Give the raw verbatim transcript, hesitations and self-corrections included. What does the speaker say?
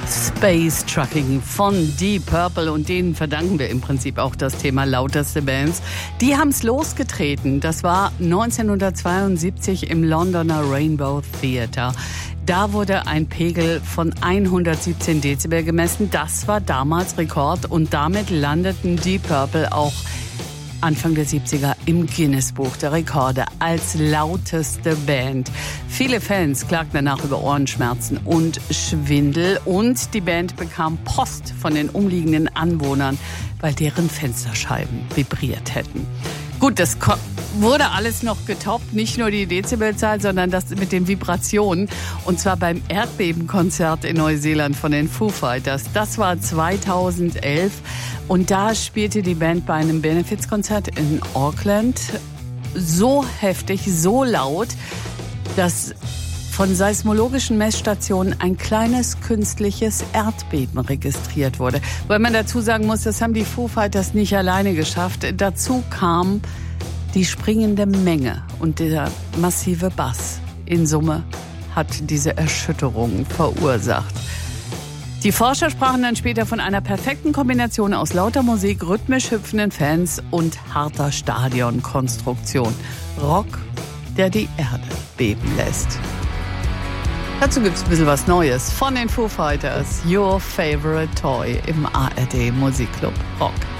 Space Trucking von Deep Purple, und denen verdanken wir im Prinzip auch das Thema lauteste Bands. Die haben es losgetreten. Das war neunzehnhundertzweiundsiebzig im Londoner Rainbow Theatre. Da wurde ein Pegel von hundertsiebzehn Dezibel gemessen. Das war damals Rekord, und damit landeten Deep Purple auch Anfang der siebziger im Guinness-Buch der Rekorde als lauteste Band. Viele Fans klagten danach über Ohrenschmerzen und Schwindel, und die Band bekam Post von den umliegenden Anwohnern, weil deren Fensterscheiben vibriert hätten. Gut, das ko- wurde alles noch getoppt, nicht nur die Dezibelzahl, sondern das mit den Vibrationen, und zwar beim Erdbebenkonzert in Neuseeland von den Foo Fighters. Das war zweitausendelf, und da spielte die Band bei einem Benefizkonzert in Auckland so heftig, so laut, dass von seismologischen Messstationen ein kleines künstliches Erdbeben registriert wurde. Weil man dazu sagen muss, das haben die Foo Fighters nicht alleine geschafft. Dazu kam die springende Menge und der massive Bass. In Summe hat diese Erschütterung verursacht. Die Forscher sprachen dann später von einer perfekten Kombination aus lauter Musik, rhythmisch hüpfenden Fans und harter Stadionkonstruktion. Rock, der die Erde beben lässt. Dazu gibt's ein bisschen was Neues von den Foo Fighters. Your Favorite Toy im A R D Musikclub Rock.